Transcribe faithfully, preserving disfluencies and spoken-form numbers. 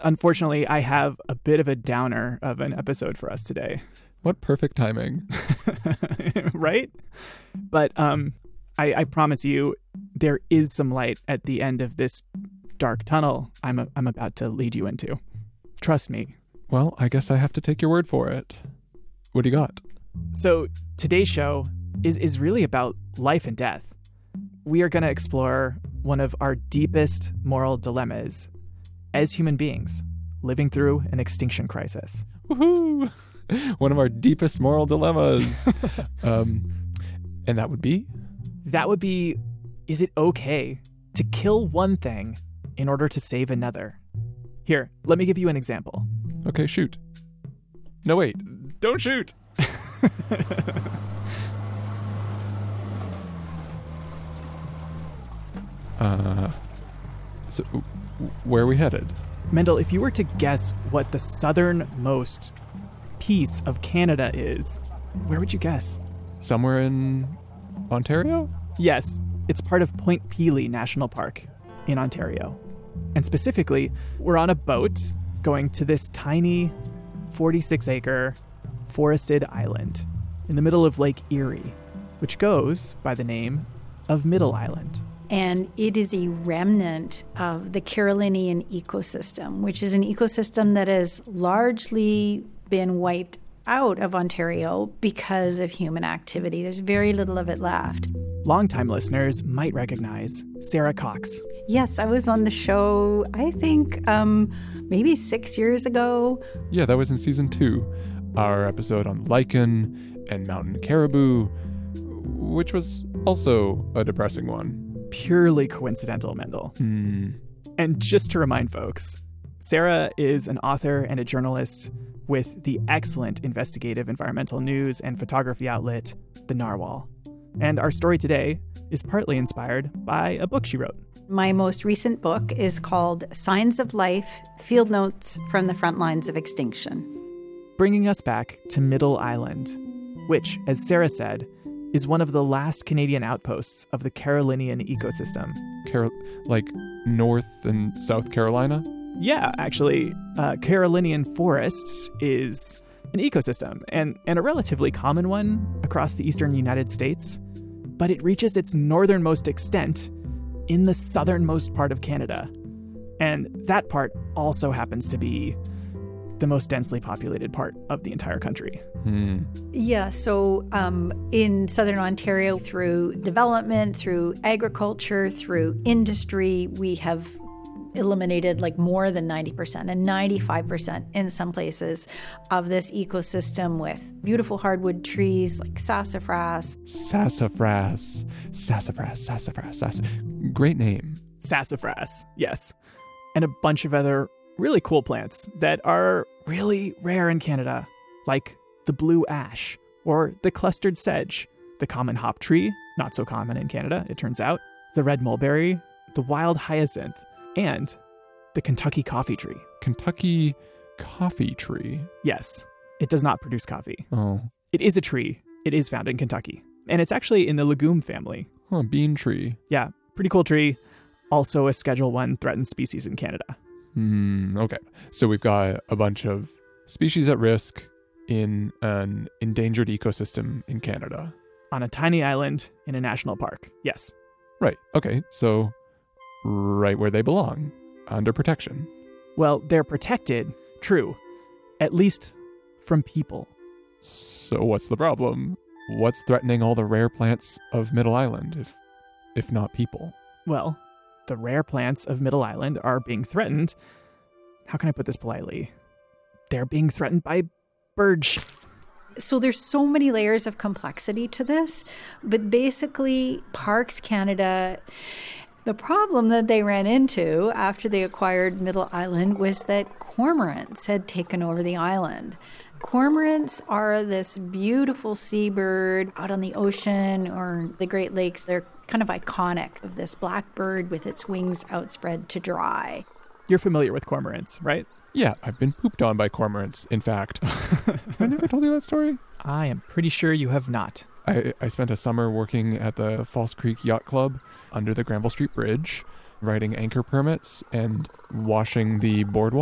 unfortunately, I have a bit of a downer of an episode for us today. What perfect timing. Right? But um, I, I promise you, there is some light at the end of this dark tunnel I'm, a, I'm about to lead you into. Trust me. Well, I guess I have to take your word for it. What do you got? So today's show is, is really about life and death. We are going to explore one of our deepest moral dilemmas as human beings living through an extinction crisis. Woohoo! One of our deepest moral dilemmas. um, and that would be? That would be, is it okay to kill one thing in order to save another? Here, let me give you an example. Okay, shoot. No, wait. Don't shoot! uh, so, where are we headed? Mendel, if you were to guess what the southernmost piece of Canada is, where would you guess? Somewhere in Ontario? Yes, it's part of Point Pelee National Park in Ontario. And specifically, we're on a boat going to this tiny forty-six acre forested island in the middle of Lake Erie, which goes by the name of Middle Island. And it is a remnant of the Carolinian ecosystem, which is an ecosystem that has largely been wiped out of Ontario because of human activity. There's very little of it left. Longtime listeners might recognize Sarah Cox. Yes, I was on the show, I think, um, maybe six years ago. Yeah, that was in season two. Our episode on lichen and mountain caribou, which was also a depressing one. Purely coincidental, Mendel. Hmm. And just to remind folks, Sarah is an author and a journalist with the excellent investigative environmental news and photography outlet, The Narwhal. And our story today is partly inspired by a book she wrote. My most recent book is called Signs of Life, Field Notes from the Front Lines of Extinction. Bringing us back to Middle Island, which, as Sarah said, is one of the last Canadian outposts of the Carolinian ecosystem. Carol, like North and South Carolina? Yeah, actually, uh, Carolinian forests is an ecosystem, and, and a relatively common one across the eastern United States, but it reaches its northernmost extent in the southernmost part of Canada. And that part also happens to be the most densely populated part of the entire country. Hmm. Yeah, so um, in southern Ontario, through development, through agriculture, through industry, we have eliminated like more than ninety percent and ninety-five percent in some places of this ecosystem with beautiful hardwood trees like sassafras. Sassafras. Sassafras, sassafras, sassafras. Great name. Sassafras, yes. And a bunch of other really cool plants that are really rare in Canada, like the blue ash or the clustered sedge, the common hop tree, not so common in Canada, it turns out, the red mulberry, the wild hyacinth, and the Kentucky coffee tree. Kentucky coffee tree? Yes, it does not produce coffee. Oh. It is a tree. It is found in Kentucky. And it's actually in the legume family. Huh, bean tree. Yeah, pretty cool tree. Also a Schedule One threatened species in Canada. Hmm, okay. So we've got a bunch of species at risk in an endangered ecosystem in Canada. On a tiny island in a national park, yes. Right, okay. So right where they belong, under protection. Well, they're protected, true, at least from people. So what's the problem? What's threatening all the rare plants of Middle Island, if if not people? Well, the rare plants of Middle Island are being threatened. How can I put this politely? They're being threatened by birds. So there's so many layers of complexity to this, but basically Parks Canada, the problem that they ran into after they acquired Middle Island was that cormorants had taken over the island. Cormorants are this beautiful seabird out on the ocean or the Great Lakes. They're kind of iconic of this black bird with its wings outspread to dry. You're familiar with cormorants, right? Yeah, I've been pooped on by cormorants, in fact. Have I never told you that story? I am pretty sure you have not. I, I spent a summer working at the False Creek Yacht Club under the Granville Street Bridge, writing anchor permits and washing the boardwalk.